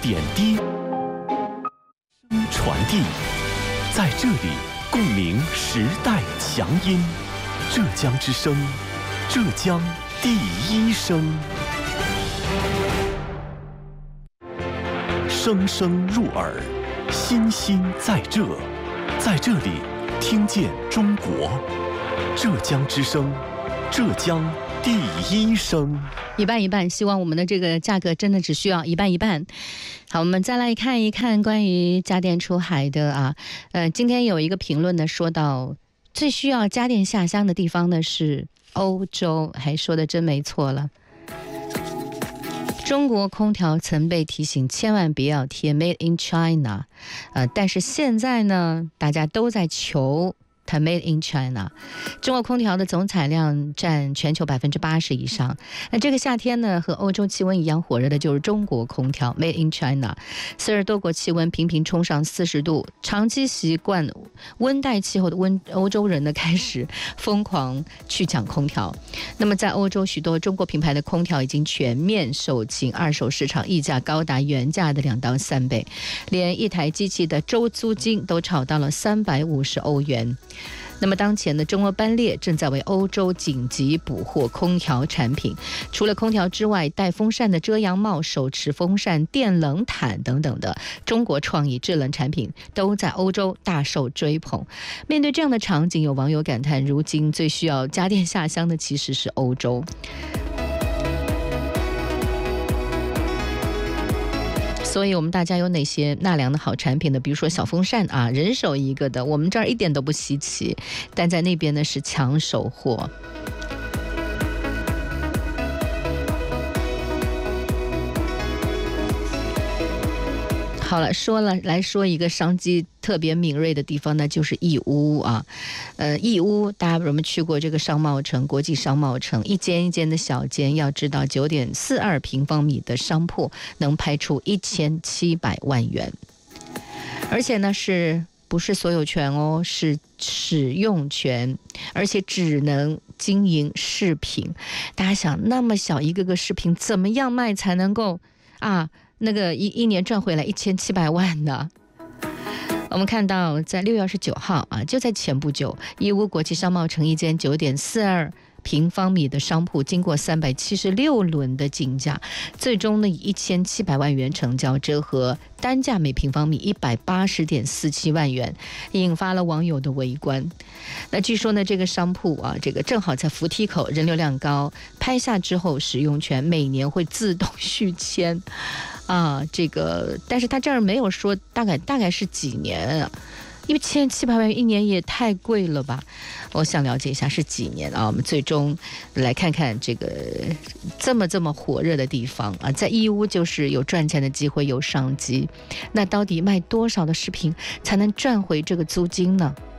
点滴，传递，在这里共鸣时代强音。浙江之声，浙江第一声，声声入耳，心心在这，在这里听见中国。浙江之声，浙江第一声。 一半一半，希望我们的这个价格真的只需要一半一半。好，我们再来看一看关于家电出海的今天有一个评论呢，说到最需要家电下乡的地方呢是欧洲，还说的真没错了。中国空调曾被提醒千万不要贴 Made in China，但是现在呢，大家都在求它 Made in China。 中国空调的总产量占全球80%以上。那这个夏天呢，和欧洲气温一样火热的就是中国空调 Made in China。 40多国气温频频冲上40度，长期习惯温带气候的欧洲人呢，开始疯狂去抢空调。那么在欧洲，许多中国品牌的空调已经全面售罄，二手市场溢价高达原价的2到3倍，连一台机器的周租金都炒到了350欧元。那么当前的中欧班列正在为欧洲紧急补货空调产品，除了空调之外，带风扇的遮阳帽、手持风扇、电冷毯等等的中国创意制冷产品都在欧洲大受追捧。面对这样的场景，有网友感叹，如今最需要家电下乡的其实是欧洲。所以我们大家有哪些纳凉的好产品呢？比如说小风扇人手一个的，我们这儿一点都不稀奇，但在那边呢是抢手货。好了，来说一个商机特别敏锐的地方呢，就是义乌义乌大家有没有去过这个商贸城，国际商贸城，一间一间的小间，要知道9.42平方米的商铺能拍出1700万元，而且呢是不是所有权哦，是使用权，而且只能经营饰品。大家想，那么小一个个饰品怎么样卖才能够那个一年赚回来1700万呢？我们看到在6月29号就在前不久，义乌国际商贸城一间9.42平方米的商铺，经过376轮的竞价，最终呢以1700万元成交，折合单价每平方米180.47万元，引发了网友的围观。那据说呢，这个商铺这个正好在扶梯口，人流量高，拍下之后使用权每年会自动续签这个，但是他这儿没有说大概是几年1700万元一年也太贵了吧？我想了解一下是几年我们最终来看看这个这么火热的地方在义乌就是有赚钱的机会，有商机。那到底卖多少的饰品才能赚回这个租金呢？